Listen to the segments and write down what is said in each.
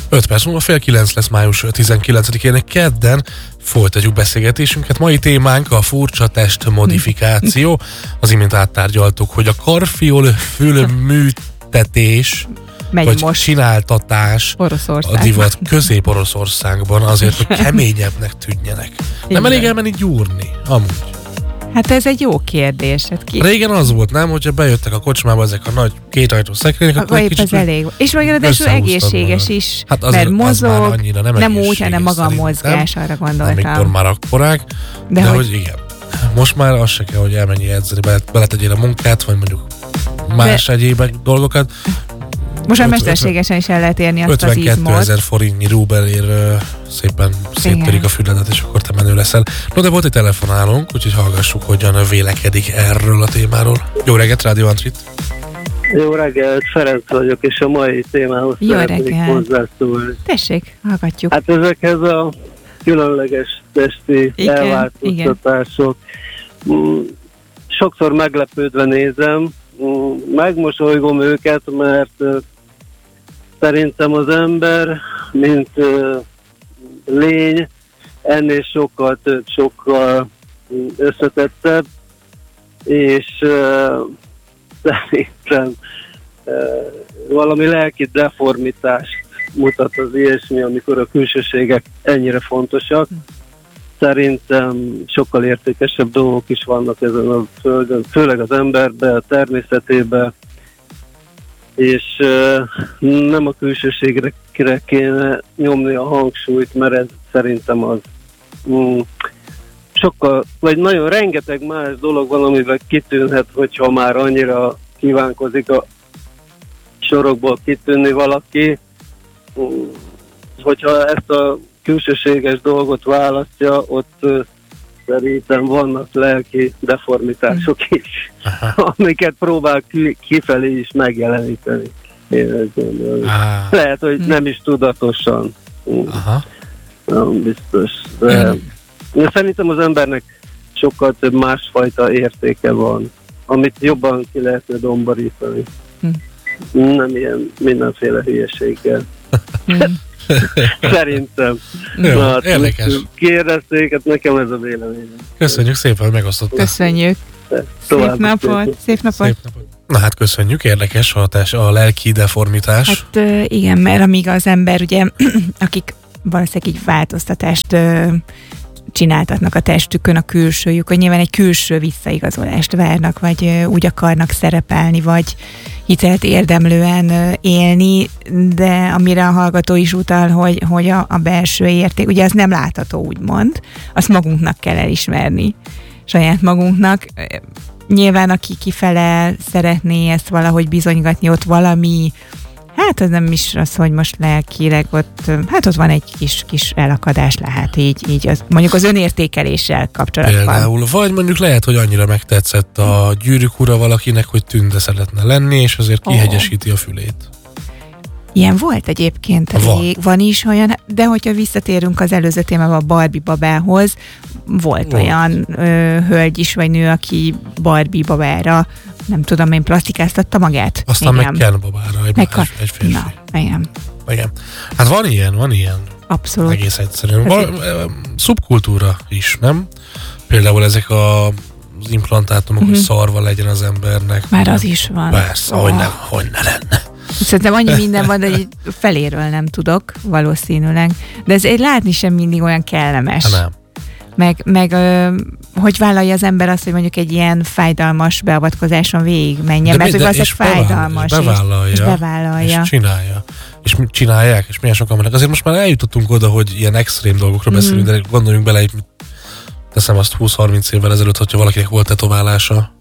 5 perc múlva 8:30 lesz május 19-én, kedden folytatjuk beszélgetésünket. Mai témánk a furcsa testmodifikáció. Az imént áttárgyaltuk, hogy a karfiol fülműtetés vagy most csináltatás a divat Közép-Oroszországban azért, hogy keményebbnek tűnjenek. Nem elég elmenni gyúrni, amúgy. Hát ez egy jó kérdés. Régen az volt, nem? Hogyha bejöttek a kocsmába ezek a nagy kétajtós szekrények, akkor egy kicsit elég. És ráadásul egészséges is, hát az, mert mozog, nem úgy, hanem maga a mozgás, arra gondoltam. Amikor már akkorák, de hogy igen. Most már az se kell, hogy elmenjél edzeni, beletegyél a munkát, vagy mondjuk más egyéb dolgokat. Most már mesterségesen is el lehet érni azt az izmot. 52 000 forintnyi rubelért szépen széttörik a füledet, és akkor te menő leszel. No, de volt egy telefonálónk, úgyhogy hallgassuk, hogyan vélekedik erről a témáról. Jó reggelt, Rádió Antrit! Jó reggelt, Ferenc vagyok, és a mai témához szeretnék hozzászólni. Tessék, hallgatjuk. Hát ezekhez a különleges testi elváltoztatások. Sokszor meglepődve nézem, megmosolygom őket, mert szerintem az ember, mint lény, ennél sokkal több, sokkal összetettebb, és szerintem valami lelki deformitást mutat az ilyesmi, amikor a külsőségek ennyire fontosak. Szerintem sokkal értékesebb dolgok is vannak ezen a földön, főleg az emberben, a természetében, és nem a külsőségre kéne nyomni a hangsúlyt, mert ez szerintem az sokkal, vagy nagyon rengeteg más dolog van, amivel kitűnhet, hogyha már annyira kívánkozik a sorokból kitűnni valaki, hogyha ezt a külsőséges dolgot választja, ott szerintem vannak lelki deformitások is, amiket próbál kifelé is megjeleníteni. Lehet, hogy nem is tudatosan. Nem biztos. De szerintem az embernek sokkal több másfajta értéke van, amit jobban ki lehetne domborítani. Nem ilyen mindenféle hülyeséggel. Szerintem. Jó, érdekes. Kérdezték, hát nekem ez a véleményem. Köszönjük szépen, hogy megosztottál. Köszönjük. Szép napot. Szép napot. Na hát köszönjük, érdekes a lelki deformitás. Hát igen, mert amíg az ember, ugye, akik valószínűleg így változtatást csináltatnak a testükön, a külsőjük, hogy nyilván egy külső visszaigazolást várnak, vagy úgy akarnak szerepelni, vagy hitelt érdemlően élni, de amire a hallgató is utal, hogy a belső érték, ugye az nem látható, úgymond, azt magunknak kell elismerni, saját magunknak. Nyilván, aki kifele szeretné ezt valahogy bizonygatni, ott valami, hát az nem is az, hogy most lelkileg ott van egy kis elakadás lehet így az, mondjuk az önértékeléssel kapcsolatban. Például, vagy mondjuk lehet, hogy annyira megtetszett a Gyűrűk ura valakinek, hogy Tünde szeretne lenni, és azért kihegyesíti a fülét. Ilyen volt egyébként van is olyan, de hogyha visszatérünk az előző témába, a Barbie babához, volt olyan hölgy is, vagy nő, aki Barbie babára, nem tudom én, plastikáztatta magát. Aztán meg Ken babára egy férfi. Na, igen. Hát van ilyen. Abszolút. Egész egyszerűen. Szubkultúra is, nem? Például ezek az implantátumok, hogy szarva legyen az embernek. Már az is van. Persze, hogy ne lenne. Szerintem annyi minden van, de feléről nem tudok, valószínűleg. De ez látni sem mindig olyan kellemes. Nem. Meg hogy vállalja az ember azt, hogy mondjuk egy ilyen fájdalmas beavatkozáson végigmenjen, mert hogy az fájdalmas. Bevállalja. És csinálja. És csinálják, és milyen sokan vannak. Azért most már eljutottunk oda, hogy ilyen extrém dolgokról beszélünk, de gondoljunk bele, teszem azt 20-30 évvel ezelőtt, hogyha valakinek volt tetoválása.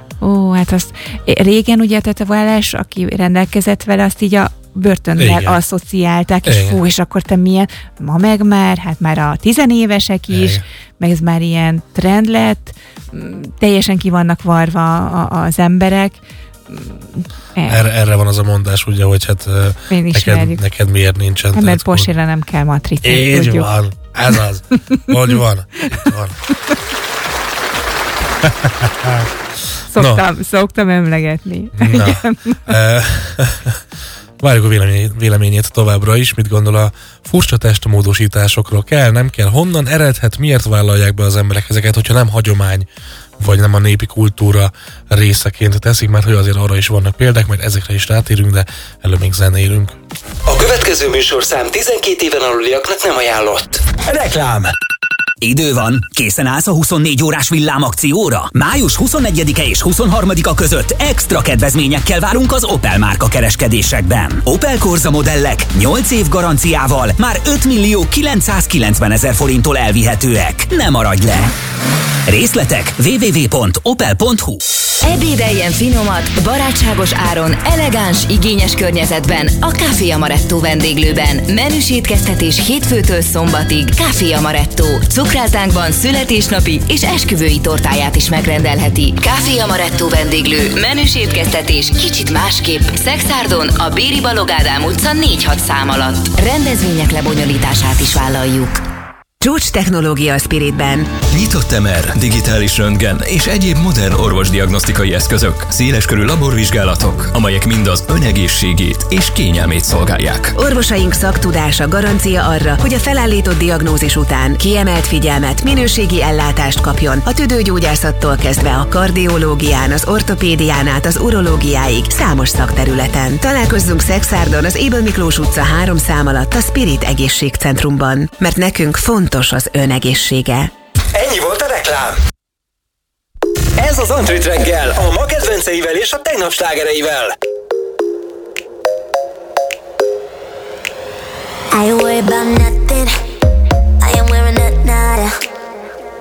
Ó, hát azt régen ugye a tetoválás, aki rendelkezett vele, azt így a börtönben asszociálták, és és akkor te milyen, ma meg már, hát már a tizenévesek is, meg ez már ilyen trend lett, teljesen ki vannak varva az emberek. Erre van az a mondás, ugye, hogy hát neked miért nincsen. Hát, mert posére nem kell matricát. Így tudjuk. Van, ez az. Hogy van? Itt van. Szoktam emlegetni. Várjuk a véleményét továbbra is, mit gondol a furcsa testmódosításokról. Kell, nem kell, honnan eredhet, miért vállalják be az emberek ezeket, hogyha nem hagyomány, vagy nem a népi kultúra részeként teszik, mert hogy azért arra is vannak példák, mert ezekre is rátérünk, de előbb még zenélünk. A következő műsorszám 12 éven aluliaknak nem ajánlott. Reklám! Idő van, készen állsz a 24 órás villámakcióra? Május 21-e és 23-a között extra kedvezményekkel várunk az Opel márka kereskedésekben. Opel Corsa modellek 8 év garanciával már 5.990.000 forinttól elvihetőek. Ne maradj le! Részletek www.opel.hu. Ebédeljen finomat, barátságos áron, elegáns, igényes környezetben a Café Amaretto vendéglőben. Menüs étkeztetés hétfőtől szombatig. Café Amaretto. Cukrászdánkban születésnapi és esküvői tortáját is megrendelheti. Café Amaretto vendéglő. Menüs étkeztetés kicsit másképp. Szexárdon, a Béri Balogh Ádám utca 4-6 szám alatt. Rendezvények lebonyolítását is vállaljuk. Csúcs technológia a Spiritben. Nyitott MR, digitális röntgen és egyéb modern orvosdiagnosztikai eszközök, széleskörű laborvizsgálatok, amelyek mind az önegészségét és kényelmét szolgálják. Orvosaink szaktudása garancia arra, hogy a felállított diagnózis után kiemelt figyelmet, minőségi ellátást kapjon a tüdőgyógyászattól kezdve a kardiológián, az ortopédián át az urológiáig számos szakterületen. Találkozzunk Szexárdon az Ébel Miklós utca 3 szám alatt a Spirit Egészségcentrumban, mert nekünk fontos az önegészsége. Ennyi volt a reklám! Ez az Android reggel, a ma kedvenceivel és a tegnap slágereivel. I worry about nothing.